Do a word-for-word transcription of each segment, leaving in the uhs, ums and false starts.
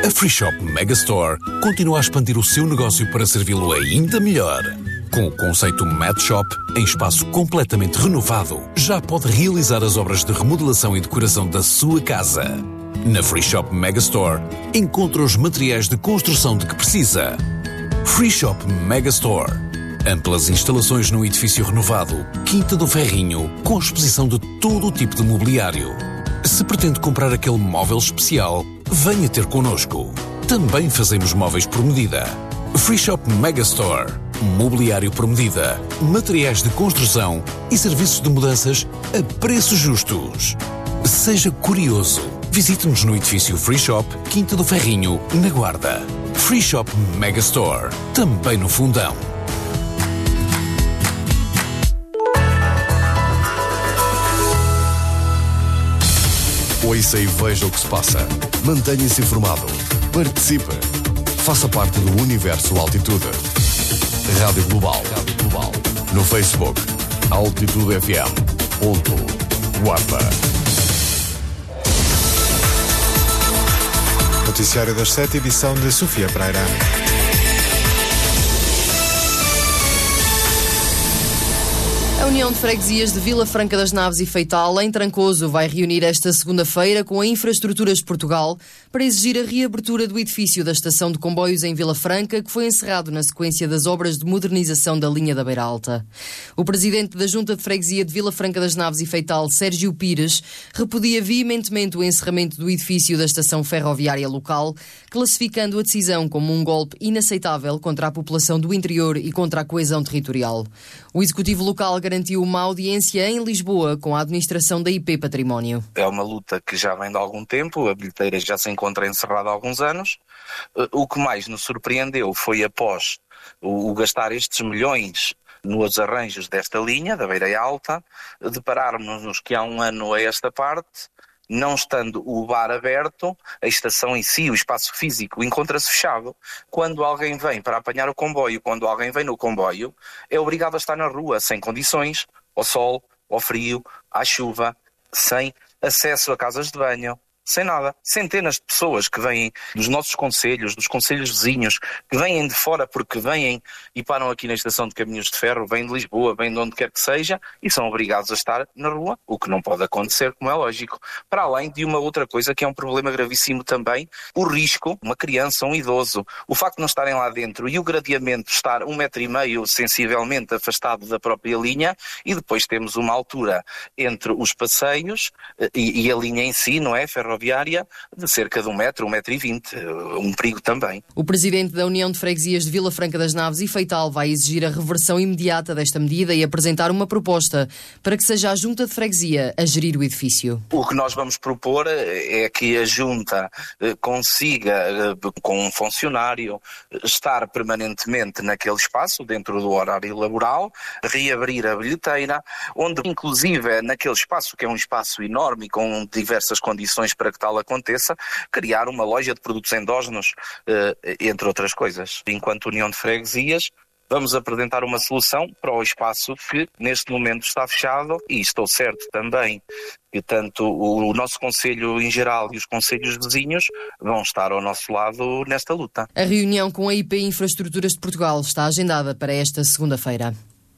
A Free Shop Megastore continua a expandir o seu negócio para servi-lo ainda melhor. Com o conceito Mad Shop, em espaço completamente renovado, já pode realizar as obras de remodelação e decoração da sua casa. Na Free Shop Megastore, encontra os materiais de construção de que precisa. Free Shop Megastore. Amplas instalações num edifício renovado, Quinta do Ferrinho, com exposição de todo o tipo de mobiliário. Se pretende comprar aquele móvel especial, venha ter connosco. Também fazemos móveis por medida. Free Shop Megastore. Mobiliário por medida, materiais de construção e serviços de mudanças a preços justos. Seja curioso. Visite-nos no edifício Free Shop, Quinta do Ferrinho, na Guarda. Free Shop Megastore. Também no Fundão. Ouça e veja o que se passa. Mantenha-se informado. Participe. Faça parte do Universo Altitude. Rádio Global. Rádio Global. No Facebook, Altitude F M. Ponto. Guarda. Noticiário das sete, edição de Sofia Pereira. A União de Freguesias de Vila Franca das Naves e Feital, em Trancoso, vai reunir esta segunda-feira com a Infraestruturas de Portugal para exigir a reabertura do edifício da estação de comboios em Vila Franca, que foi encerrado na sequência das obras de modernização da linha da Beira Alta. O presidente da Junta de Freguesia de Vila Franca das Naves e Feital, Sérgio Pires, repudia veementemente o encerramento do edifício da estação ferroviária local, classificando a decisão como um golpe inaceitável contra a população do interior e contra a coesão territorial. O executivo local garantiu uma audiência em Lisboa com a administração da I P Património. É uma luta que já vem de algum tempo, a bilheteira já se encontra encerrada há alguns anos. O que mais nos surpreendeu foi, após o gastar estes milhões nos arranjos desta linha, da Beira Alta, depararmos-nos que há um ano a esta parte, não estando o bar aberto, a estação em si, o espaço físico, encontra-se fechado. Quando alguém vem para apanhar o comboio, quando alguém vem no comboio, é obrigado a estar na rua, sem condições, ao sol, ao frio, à chuva, sem acesso a casas de banho, sem nada. Centenas de pessoas que vêm dos nossos concelhos, dos concelhos vizinhos, que vêm de fora porque vêm e param aqui na estação de Caminhos de Ferro, vêm de Lisboa, vêm de onde quer que seja, e são obrigados a estar na rua, o que não pode acontecer, como é lógico. Para além de uma outra coisa que é um problema gravíssimo também, o risco, uma criança, um idoso, o facto de não estarem lá dentro e o gradeamento estar um metro e meio sensivelmente afastado da própria linha, e depois temos uma altura entre os passeios e, e a linha em si, não é, ferroviária, de cerca de um metro, um metro e vinte, um perigo também. O presidente da União de Freguesias de Vila Franca das Naves e Feital vai exigir a reversão imediata desta medida e apresentar uma proposta para que seja a Junta de Freguesia a gerir o edifício. O que nós vamos propor é que a Junta consiga, com um funcionário, estar permanentemente naquele espaço, dentro do horário laboral, reabrir a bilheteira, onde inclusive naquele espaço, que é um espaço enorme e com diversas condições para que tal aconteça, criar uma loja de produtos endógenos, entre outras coisas. Enquanto União de Freguesias, vamos apresentar uma solução para o espaço que neste momento está fechado, e estou certo também que tanto o nosso concelho em geral e os concelhos vizinhos vão estar ao nosso lado nesta luta. A reunião com a I P Infraestruturas de Portugal está agendada para esta segunda-feira.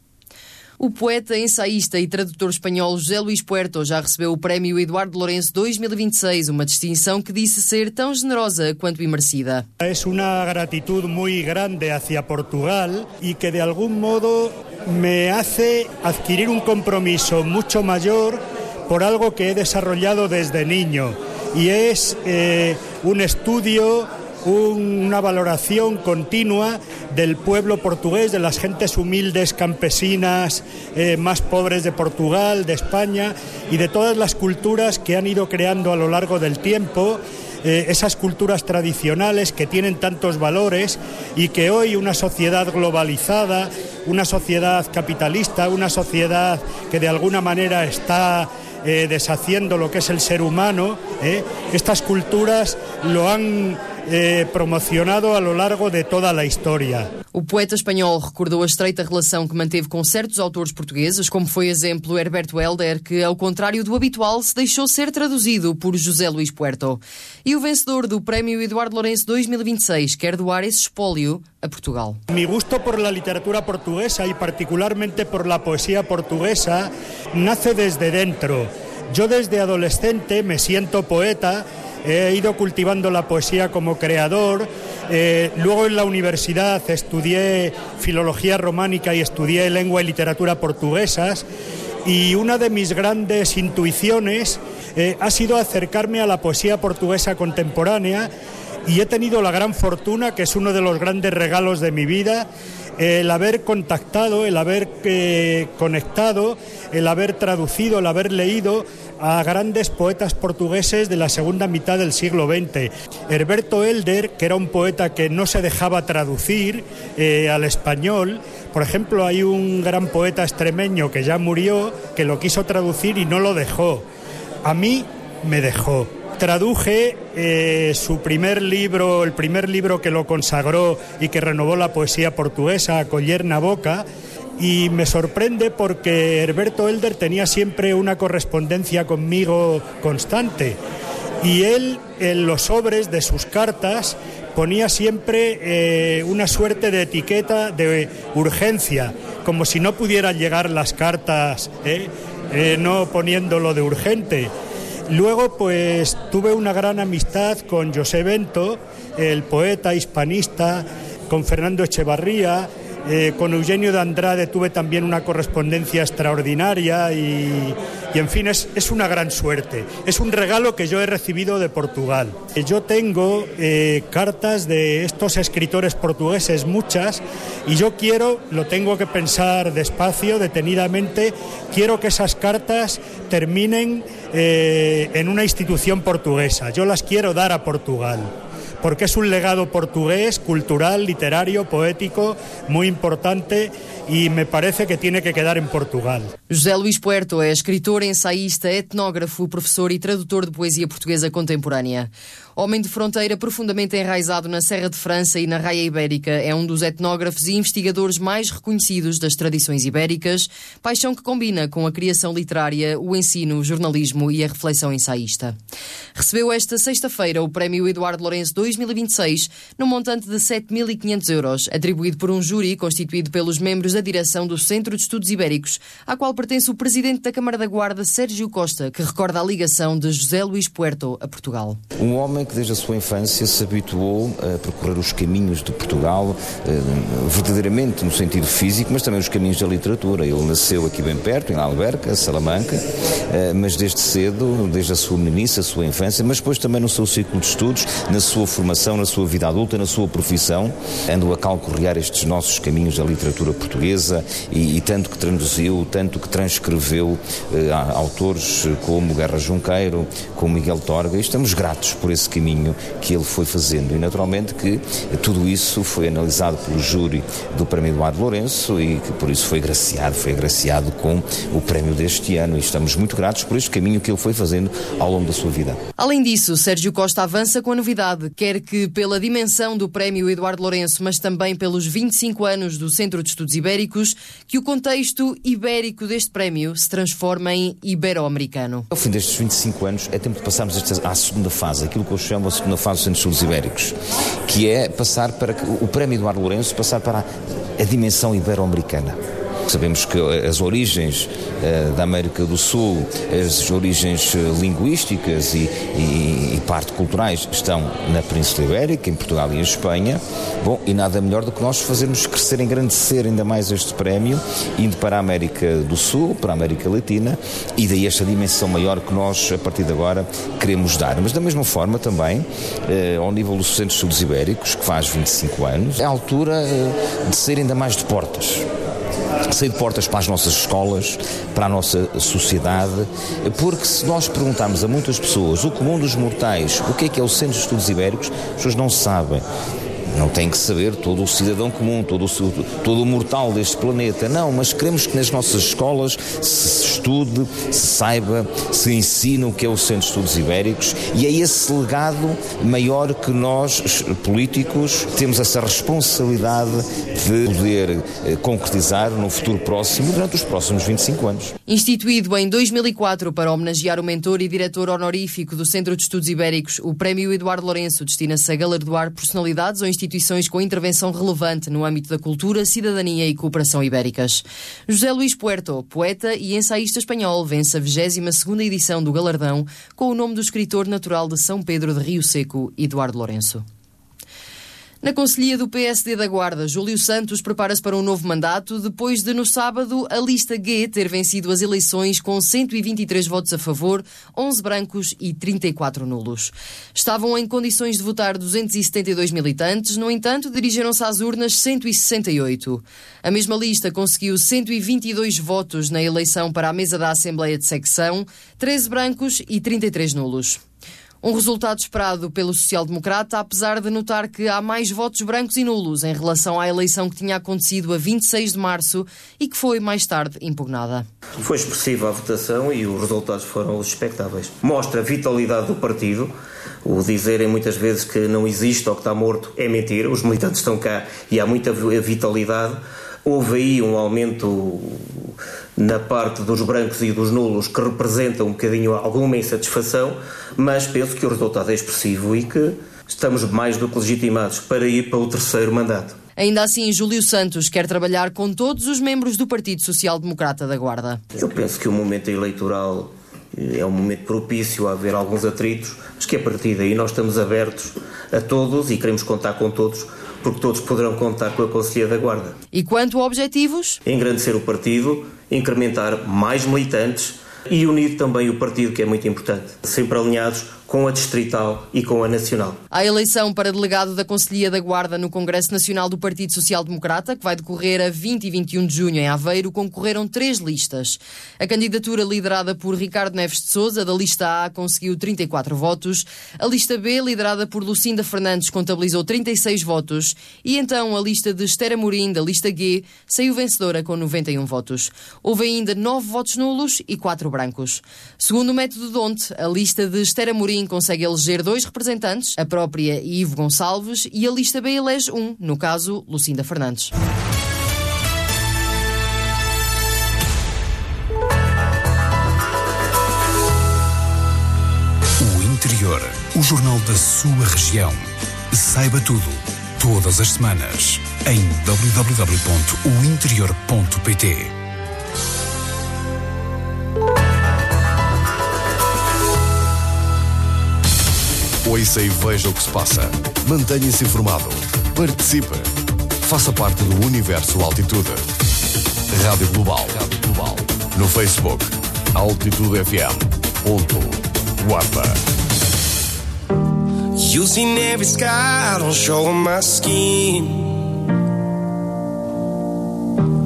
O poeta, ensaísta e tradutor espanhol José Luís Puerto já recebeu o Prémio Eduardo Lourenço dois mil e vinte e seis, uma distinção que disse ser tão generosa quanto imerecida. É uma gratitud muito grande hacia Portugal e que de algum modo me hace adquirir um compromiso muito maior por algo que he desarrollado desde niño, y es eh, un estudio, una valoración continua del pueblo portugués, de las gentes humildes, campesinas, eh, más pobres de Portugal, de España, y de todas las culturas que han ido creando a lo largo del tiempo, eh, esas culturas tradicionales que tienen tantos valores y que hoy una sociedad globalizada, una sociedad capitalista, una sociedad que de alguna manera está Eh, deshaciendo lo que es el ser humano, eh, estas culturas lo han eh, promocionado a lo largo de toda a história. O poeta espanhol recordou a estreita relação que manteve com certos autores portugueses, como foi exemplo Herberto Helder, que, ao contrário do habitual, se deixou ser traduzido por José Luís Puerto. E o vencedor do Prémio Eduardo Lourenço dois mil e vinte e seis quer doar esse espólio a Portugal. Mi gusto por la literatura portuguesa y particularmente por la poesía portuguesa nace desde dentro. Yo desde adolescente me siento poeta. He ido cultivando la poesía como creador, eh, luego en la universidad estudié filología románica y estudié lengua y literatura portuguesas, y una de mis grandes intuiciones eh, ha sido acercarme a la poesía portuguesa contemporánea, y he tenido la gran fortuna, que es uno de los grandes regalos de mi vida, el haber contactado, el haber eh, conectado, el haber traducido, el haber leído a grandes poetas portugueses de la segunda mitad del siglo veinte. Herberto Helder, que era un poeta que no se dejaba traducir eh, al español. Por ejemplo, hay un gran poeta extremeño que ya murió, que lo quiso traducir y no lo dejó. A mí me dejó. Traduje eh, su primer libro, el primer libro que lo consagró y que renovó la poesía portuguesa, Coller na Boca, y me sorprende porque Herberto Helder tenía siempre una correspondencia conmigo constante, y él en los sobres de sus cartas ponía siempre eh, una suerte de etiqueta de urgencia, como si no pudieran llegar las cartas, eh, eh, no poniéndolo de urgente. Luego, pues, tuve una gran amistad con José Bento, el poeta hispanista, con Fernando Echevarría, eh, con Eugenio de Andrade tuve también una correspondencia extraordinaria y, y en fin, es, es una gran suerte. Es un regalo que yo he recibido de Portugal. Yo tengo eh, cartas de estos escritores portugueses, muchas, y yo quiero, lo tengo que pensar despacio, detenidamente, quiero que esas cartas terminen eh, en una institución portuguesa. Yo las quiero dar a Portugal, porque es un legado portugués, cultural, literario, poético, muy importante, e me parece que tiene que quedar em Portugal. José Luís Puerto é escritor, ensaísta, etnógrafo, professor e tradutor de poesia portuguesa contemporânea. Homem de fronteira profundamente enraizado na Serra de França e na Raia Ibérica, é um dos etnógrafos e investigadores mais reconhecidos das tradições ibéricas, paixão que combina com a criação literária, o ensino, o jornalismo e a reflexão ensaísta. Recebeu esta sexta-feira o Prémio Eduardo Lourenço dois mil e vinte e seis, no montante de sete mil e quinhentos euros, atribuído por um júri constituído pelos membros da direção do Centro de Estudos Ibéricos, à qual pertence o presidente da Câmara da Guarda, Sérgio Costa, que recorda a ligação de José Luís Puerto a Portugal. Um homem que desde a sua infância se habituou a percorrer os caminhos de Portugal, verdadeiramente no sentido físico, mas também os caminhos da literatura. Ele nasceu aqui bem perto, em Alverca, Salamanca, mas desde cedo, desde a sua meninice, a sua infância, mas depois também no seu ciclo de estudos, na sua formação, na sua vida adulta, na sua profissão, andou a calcorrear estes nossos caminhos da literatura portuguesa e, e tanto que traduziu, tanto que transcreveu eh, autores como Guerra Junqueiro, como Miguel Torga, e estamos gratos por esse caminho que ele foi fazendo, e naturalmente que tudo isso foi analisado pelo júri do Prémio Eduardo Lourenço e que por isso foi agraciado, foi agraciado com o prémio deste ano, e estamos muito gratos por este caminho que ele foi fazendo ao longo da sua vida. Além disso, Sérgio Costa avança com a novidade, quer que pela dimensão do Prémio Eduardo Lourenço, mas também pelos vinte e cinco anos do Centro de Estudos Ibéricos, que o contexto ibérico deste prémio se transforma em ibero-americano. Ao fim destes vinte e cinco anos é tempo de passarmos esta, à segunda fase, aquilo que eu chamo a segunda fase do Centro de Estudos Ibéricos, que é passar para o Prémio Eduardo Lourenço, passar para a, a dimensão ibero-americana. Sabemos que as origens uh, da América do Sul, as origens uh, linguísticas e, e, e parte culturais estão na Península Ibérica, em Portugal e em Espanha. Bom, e nada melhor do que nós fazermos crescer, engrandecer ainda mais este prémio, indo para a América do Sul, para a América Latina, e daí esta dimensão maior que nós, a partir de agora, queremos dar. Mas da mesma forma também, uh, ao nível do Centro de Estudos Ibéricos, que faz vinte e cinco anos, é a altura uh, de ser ainda mais de portas. Sair de portas para as nossas escolas, para a nossa sociedade, porque se nós perguntarmos a muitas pessoas, o comum dos mortais, o que é que é o Centro de Estudos Ibéricos, as pessoas não sabem. Não tem que saber todo o cidadão comum, todo o, todo o mortal deste planeta, não, mas queremos que nas nossas escolas se estude, se saiba, se ensine o que é o Centro de Estudos Ibéricos, e é esse legado maior que nós, políticos, temos essa responsabilidade de poder eh, concretizar no futuro próximo, durante os próximos vinte e cinco anos. Instituído em dois mil e quatro para homenagear o mentor e diretor honorífico do Centro de Estudos Ibéricos, o Prémio Eduardo Lourenço destina-se a galardoar personalidades ou instituições com intervenção relevante no âmbito da cultura, cidadania e cooperação ibéricas. José Luís Puerto, poeta e ensaísta espanhol, vence a vigésima segunda edição do galardão com o nome do escritor natural de São Pedro de Rio Seco, Eduardo Lourenço. Na Conselhia do P S D da Guarda, Júlio Santos prepara-se para um novo mandato depois de, no sábado, a lista G ter vencido as eleições com cento e vinte e três votos a favor, onze brancos e trinta e quatro nulos. Estavam em condições de votar duzentos e setenta e dois militantes, no entanto, dirigiram-se às urnas cento e sessenta e oito. A mesma lista conseguiu cento e vinte e dois votos na eleição para a mesa da Assembleia de Secção, treze brancos e trinta e três nulos. Um resultado esperado pelo social-democrata, apesar de notar que há mais votos brancos e nulos em relação à eleição que tinha acontecido a vinte e seis de março e que foi mais tarde impugnada. Foi expressiva a votação e os resultados foram os expectáveis. Mostra a vitalidade do partido. O dizerem muitas vezes que não existe ou que está morto é mentira. Os militantes estão cá e há muita vitalidade. Houve aí um aumento na parte dos brancos e dos nulos que representa um bocadinho alguma insatisfação, mas penso que o resultado é expressivo e que estamos mais do que legitimados para ir para o terceiro mandato. Ainda assim, Júlio Santos quer trabalhar com todos os membros do Partido Social Democrata da Guarda. Eu penso que o momento eleitoral é um momento propício a haver alguns atritos, mas que a partir daí nós estamos abertos a todos e queremos contar com todos, porque todos poderão contar com a Conselhia da Guarda. E quanto a objetivos? Engrandecer o partido, incrementar mais militantes e unir também o partido, que é muito importante, sempre alinhados com a distrital e com a nacional. A eleição para delegado da Conselhia da Guarda no Congresso Nacional do Partido Social Democrata, que vai decorrer a vinte e vinte e um de junho em Aveiro, concorreram três listas. A candidatura liderada por Ricardo Neves de Sousa, da lista A, conseguiu trinta e quatro votos. A lista B, liderada por Lucinda Fernandes, contabilizou trinta e seis votos. E então a lista de Esther Amorim, da lista G, saiu vencedora com noventa e um votos. Houve ainda nove votos nulos e quatro brancos. Segundo o método Donte, a lista de Esther Amorim consegue eleger dois representantes, a própria e Ivo Gonçalves, e a lista B elege um, no caso, Lucinda Fernandes. O Interior, o jornal da sua região. Saiba tudo, todas as semanas, em w w w ponto o interior ponto p t. Ouça e veja o que se passa. Mantenha-se informado. Participe. Faça parte do Universo Altitude. Rádio Global. Rádio Global. No Facebook, Altitude F M. Ponto. Guarda. Using every scar on show my skin.